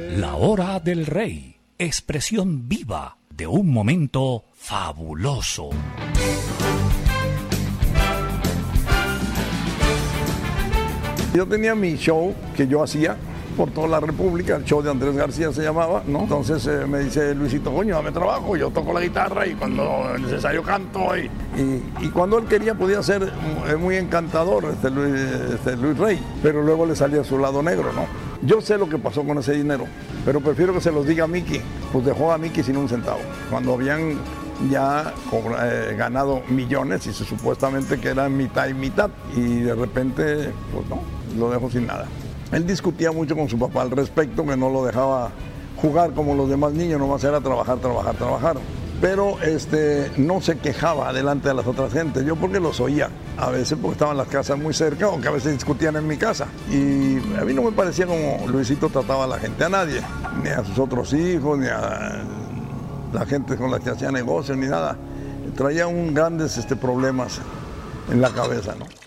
La Hora del Rey, expresión viva de un momento fabuloso. Yo tenía mi show que yo hacía por toda la República, el show de Andrés García se llamaba, ¿no? Entonces me dice Luisito, coño, dame trabajo, yo toco la guitarra y cuando es necesario canto. Y cuando él quería podía ser muy encantador, Luis Rey, pero luego le salía su lado negro, ¿no? Yo sé lo que pasó con ese dinero, pero prefiero que se los diga a Mickey, pues dejó a Mickey sin un centavo. Cuando habían ya ganado millones y supuestamente que era mitad y mitad, y de repente, pues no, lo dejó sin nada. Él discutía mucho con su papá al respecto, que no lo dejaba jugar como los demás niños, nomás era trabajar. Pero no se quejaba delante de las otras gentes, yo porque los oía, a veces porque estaban las casas muy cerca o que a veces discutían en mi casa. Y a mí no me parecía como Luisito trataba a la gente, a nadie, ni a sus otros hijos, ni a la gente con la que hacía negocios, ni nada. Traía grandes problemas en la cabeza, ¿no?